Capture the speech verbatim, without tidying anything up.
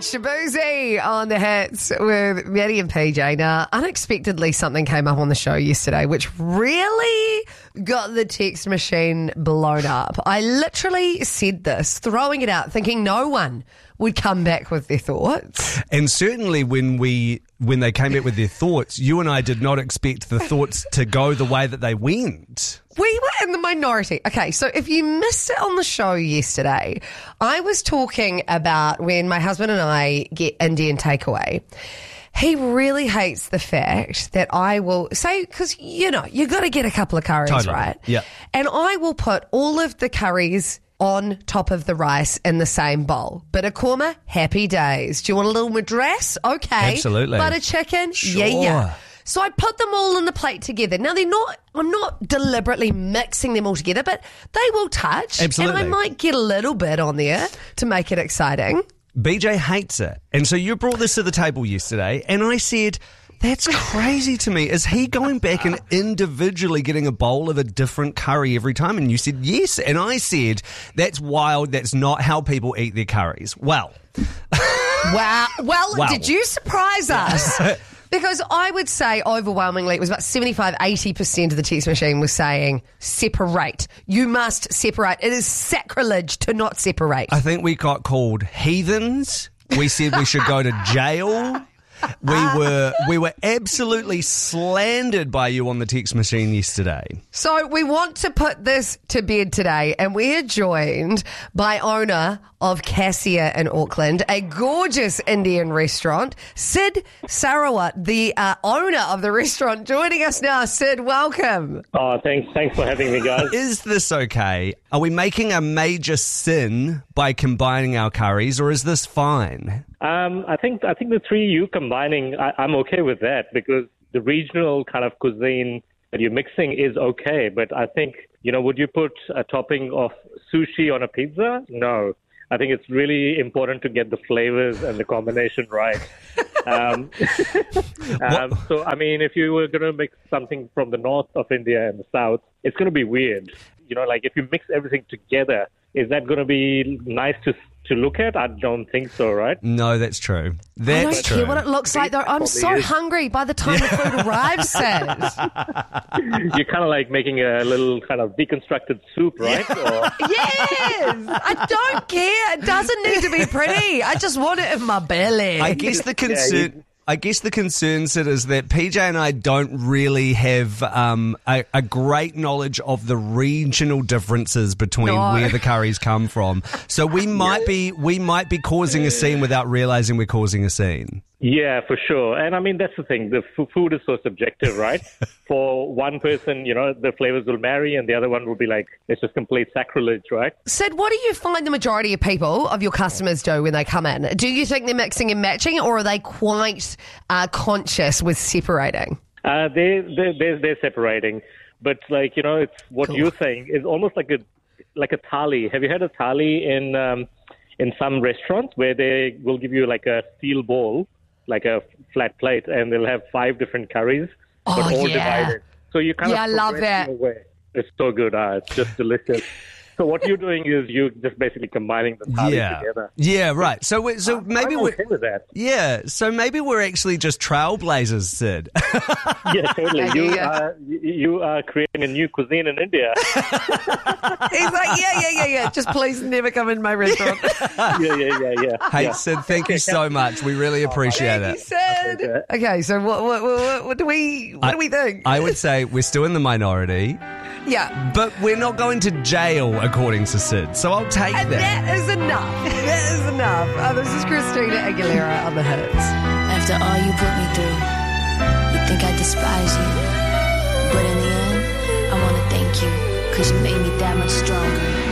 Shabuzi on the hits with Maddie and P J. Now, unexpectedly, something came up on the show yesterday which really got the text machine blown up. I literally said this, throwing it out, thinking no one would come back with their thoughts. And certainly when we when they came back with their thoughts, you and I did not expect the thoughts to go the way that they went. We were in the minority. Okay, so if you missed it on the show yesterday, I was talking about when my husband and I get Indian takeaway. He really hates the fact that I will say, because, you know, you got to get a couple of curries, Totally. right? Yeah. And I will put all of the curries on top of the rice in the same bowl. Bit of korma, happy days. Do you want a little madras? Okay. Absolutely. Butter chicken? Sure. Yeah, yeah. So I put them all on the plate together. Now, they're not, I'm not deliberately mixing them all together, but they will touch. Absolutely. And I might get a little bit on there to make it exciting. B J hates it. And so you brought this to the table yesterday, and I said, that's crazy to me. Is he going back and individually getting a bowl of a different curry every time? And you said yes. And I said, that's wild. That's not how people eat their curries. Well. Wow. Well, Wow. did you surprise us? Because I would say overwhelmingly it was about seventy-five, eighty percent of the text machine was saying separate. You must separate. It is sacrilege to not separate. I think we got called heathens. We said we should go to jail. We were we were absolutely slandered by you on the text machine yesterday. So we want to put this to bed today, and we are joined by owner of Cassia in Auckland, a gorgeous Indian restaurant, Sid Sarawat, the uh, owner of the restaurant, joining us now. Sid, welcome. Oh, thanks, thanks for having me, guys. Is this okay? Are we making a major sin by combining our curries, or is this fine? Um, I think I think the three you combining, I, I'm okay with that because the regional kind of cuisine that you're mixing is okay. But I think, you know, would you put a topping of sushi on a pizza? No. I think it's really important to get the flavors and the combination right. um, um, so, I mean, if you were going to mix something from the north of India and the south, it's going to be weird. You know, like if you mix everything together, is that going to be nice to to look at? I don't think so, right? No, that's true. I That's don't true. care what it looks like, though. I'm so is. hungry by the time the food arrives, Sid. You're kind of like making a little kind of deconstructed soup, right? Or, Yes! I don't care. It doesn't need to be pretty. I just want it in my belly. I guess the Yeah, concern. you- I guess the concern, Sid, is that P J and I don't really have um, a, a great knowledge of the regional differences between No. where the curries come from. So we might be we might be causing a scene without realizing we're causing a scene. yeah, for sure. And I mean, that's the thing. The f- food is so subjective, right? For one person, you know, the flavors will marry and the other one will be like, it's just complete sacrilege, right? Sid, what do you find the majority of people, of your customers, do when they come in? Do you think they're mixing and matching, or are they quite uh, conscious with separating? Uh, they, they, they're, they're separating. But like, you know, it's what Cool. you're saying is almost like a like a thali. Have you had a thali in um, in some restaurants where they will give you like a steel bowl, like a flat plate, and they'll have five different curries, but Oh, all yeah. divided. So you kind Yeah, I of love progress that. your way. It's so good. Uh, it's just delicious. So what you're doing is you're just basically combining the thali yeah, together. yeah, right. So we, so maybe I'm we're okay with that. yeah. So maybe we're actually just trailblazers, Sid. Yeah, totally. Yeah, You yeah. are you- you are creating a new cuisine in India. He's like, yeah, yeah, yeah, yeah. Just please never come in my restaurant. yeah, yeah, yeah, yeah. Hey, yeah. Sid, thank you so much. We really appreciate Thank you, it. Sid. Okay. Okay, so what, what, what, what do we, what do we think? I would say we're still in the minority, yeah. but we're not going to jail, according to Sid. So I'll take And that. that is enough. That is enough. Uh, this is Christina Aguilera on the hits. After all you put me through, you think I despise you. But in the end, I want to thank you, because you made me that much stronger.